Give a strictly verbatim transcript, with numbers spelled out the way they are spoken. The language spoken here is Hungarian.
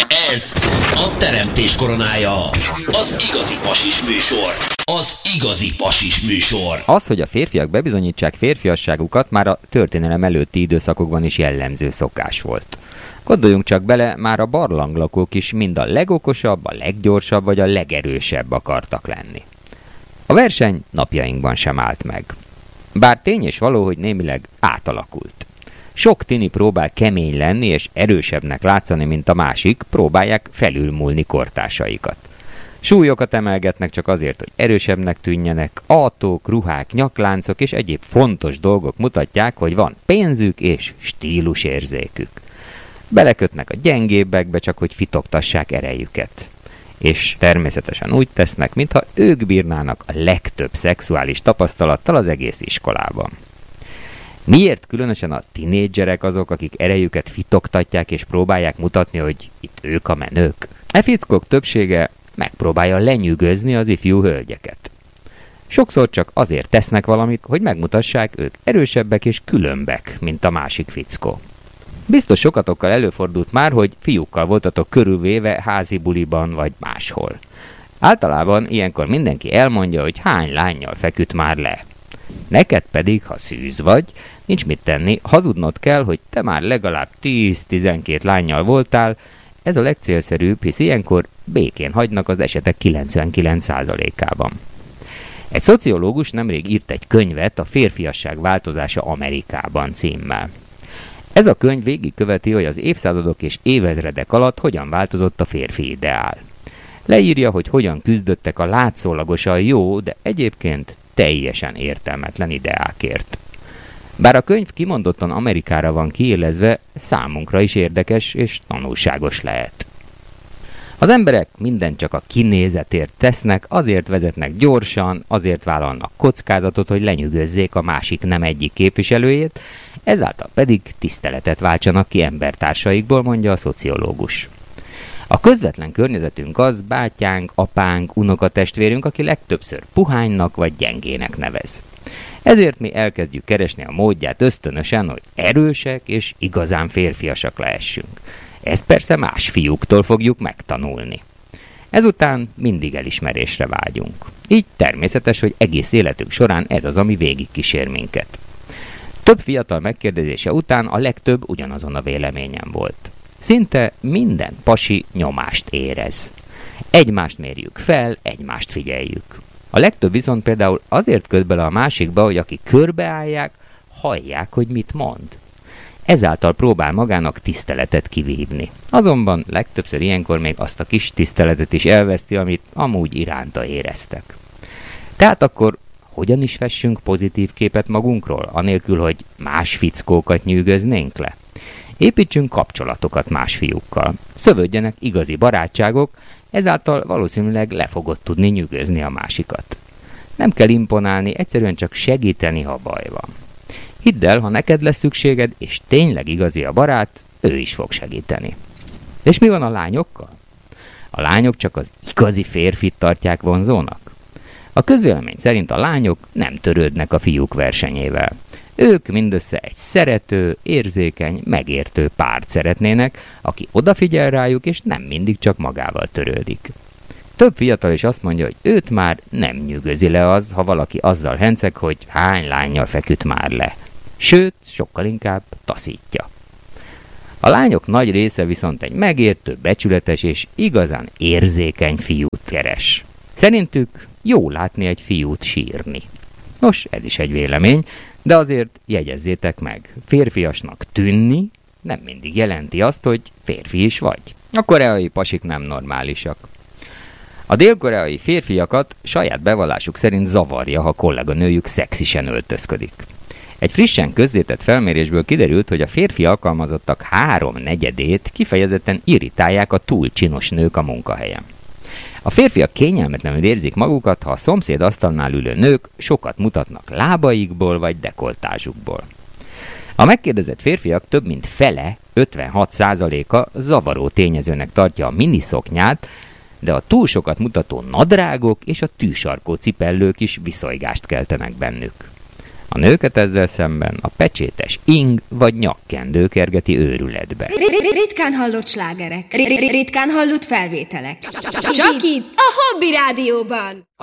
Ez a teremtés koronája. Az igazi pasis műsor. Az igazi pasis műsor. Az, hogy a férfiak bebizonyítsák férfiasságukat, már a történelem előtti időszakokban is jellemző szokás volt. Gondoljunk csak bele, már a barlanglakók is mind a legokosabb, a leggyorsabb vagy a legerősebb akartak lenni. A verseny napjainkban sem állt meg. Bár tény és való, hogy némileg átalakult. Sok tini próbál kemény lenni és erősebbnek látszani, mint a másik, próbálják felülmúlni kortársaikat. Súlyokat emelgetnek csak azért, hogy erősebbnek tűnjenek, autók, ruhák, nyakláncok és egyéb fontos dolgok mutatják, hogy van pénzük és stílusérzékük. Belekötnek a gyengébbekbe, csak hogy fitoktassák erejüket. És természetesen úgy tesznek, mintha ők bírnának a legtöbb szexuális tapasztalattal az egész iskolában. Miért különösen a tinédzserek azok, akik erejüket fitoktatják és próbálják mutatni, hogy itt ők a menők? E fickók többsége megpróbálja lenyűgözni az ifjú hölgyeket. Sokszor csak azért tesznek valamit, hogy megmutassák, ők erősebbek és különbek, mint a másik fickó. Biztos sokatokkal előfordult már, hogy fiúkkal voltatok körülvéve házi buliban vagy máshol. Általában ilyenkor mindenki elmondja, hogy hány lánnyal feküdt már le. Neked pedig, ha szűz vagy, nincs mit tenni, hazudnod kell, hogy te már legalább tíz-tizenkét lánnyal voltál, ez a legcélszerűbb, hisz ilyenkor békén hagynak az esetek kilencvenkilenc százalékában. Egy szociológus nemrég írt egy könyvet a Férfiasság változása Amerikában címmel. Ez a könyv végigköveti, hogy az évszázadok és évezredek alatt hogyan változott a férfi ideál. Leírja, hogy hogyan küzdöttek a látszólagosan jó, de egyébként teljesen értelmetlen ideákért. Bár a könyv kimondottan Amerikára van kiélezve, számunkra is érdekes és tanulságos lehet. Az emberek mindent csak a kinézetért tesznek, azért vezetnek gyorsan, azért vállalnak kockázatot, hogy lenyűgözzék a másik nem egyik képviselőjét, ezáltal pedig tiszteletet váltsanak ki embertársaikból, mondja a szociológus. A közvetlen környezetünk az bátyánk, apánk, unokatestvérünk, aki legtöbbször puhánynak vagy gyengének nevez. Ezért mi elkezdjük keresni a módját ösztönösen, hogy erősek és igazán férfiasak lehessünk. Ezt persze más fiúktól fogjuk megtanulni. Ezután mindig elismerésre vágyunk. Így természetes, hogy egész életünk során ez az, ami végigkísér minket. Több fiatal megkérdezése után a legtöbb ugyanazon a véleményen volt. Szinte minden pasi nyomást érez. Egymást mérjük fel, egymást figyeljük. A legtöbb viszont például azért köt bele a másikba, hogy akik körbeállják, hallják, hogy mit mond. Ezáltal próbál magának tiszteletet kivívni. Azonban legtöbbször ilyenkor még azt a kis tiszteletet is elveszti, amit amúgy iránta éreztek. Tehát akkor hogyan is fessünk pozitív képet magunkról, anélkül, hogy más fickókat nyűgöznénk le? Építsünk kapcsolatokat más fiúkkal. Szövődjenek igazi barátságok, ezáltal valószínűleg le fogod tudni nyűgözni a másikat. Nem kell imponálni, egyszerűen csak segíteni, ha baj van. Hidd el, ha neked lesz szükséged, és tényleg igazi a barát, ő is fog segíteni. És mi van a lányokkal? A lányok csak az igazi férfit tartják vonzónak? A közvélemény szerint a lányok nem törődnek a fiúk versenyével. Ők mindössze egy szerető, érzékeny, megértő párt szeretnének, aki odafigyel rájuk, és nem mindig csak magával törődik. Több fiatal is azt mondja, hogy őt már nem nyűgözi le az, ha valaki azzal henceg, hogy hány lánnyal feküdt már le. Sőt, sokkal inkább taszítja. A lányok nagy része viszont egy megértő, becsületes és igazán érzékeny fiút keres. Szerintük jó látni egy fiút sírni. Nos, ez is egy vélemény, de azért jegyezzétek meg, férfiasnak tűnni nem mindig jelenti azt, hogy férfi is vagy. A koreai pasik nem normálisak. A dél-koreai férfiakat saját bevallásuk szerint zavarja, ha kolléganőjük szexisen öltözködik. Egy frissen közzétett felmérésből kiderült, hogy a férfi alkalmazottak háromnegyedét kifejezetten irritálják a túl csinos nők a munkahelyen. A férfiak kényelmetlenül érzik magukat, ha a szomszéd asztalnál ülő nők sokat mutatnak lábaikból vagy dekoltázsukból. A megkérdezett férfiak több mint fele, ötvenhat százaléka zavaró tényezőnek tartja a miniszoknyát, de a túl sokat mutató nadrágok és a tűsarkó cipellők is viszonygást keltenek bennük. A nőket ezzel szemben a pecsétes ing vagy nyakkendő kergeti őrületbe. Ritkán hallott slágerek, ritkán hallott felvételek. Csak itt, a Hobby Rádióban!